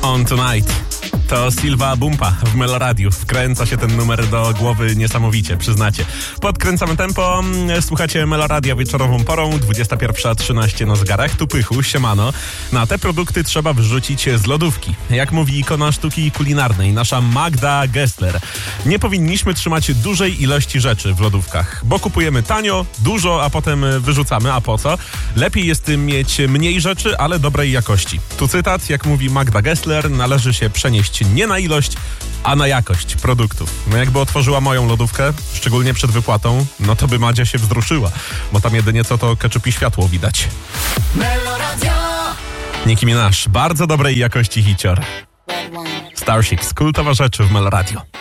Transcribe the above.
On Tonight. To Silva Bumpa w Meloradiu. Wkręca się ten numer do głowy niesamowicie, przyznacie. Podkręcamy tempo, słuchacie Meloradia wieczorową porą, 21:13 na zegarach. Tu Pychu, siemano. Na te produkty trzeba wyrzucić z lodówki. Jak mówi ikona sztuki kulinarnej, nasza Magda Gessler. Nie powinniśmy trzymać dużej ilości rzeczy w lodówkach, bo kupujemy tanio, dużo, a potem wyrzucamy. A po co? Lepiej jest mieć mniej rzeczy, ale dobrej jakości. Tu cytat, jak mówi Magda Gessler, należy się przenieść nie na ilość, a na jakość produktów. No jakby otworzyła moją lodówkę, szczególnie przed wypłatą, no to by Madzia się wzruszyła, bo tam jedynie co to ketchup i światło widać. Meloradio. Nicki Minaj, bardzo dobrej jakości hicior. Starships, kultowa rzeczy w Meloradio.